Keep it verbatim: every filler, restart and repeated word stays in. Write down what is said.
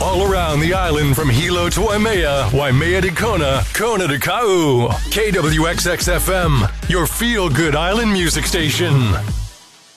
All around the island from Hilo to Waimea, Waimea to Kona, Kona to Kau. K W X X F M, your feel-good island music station.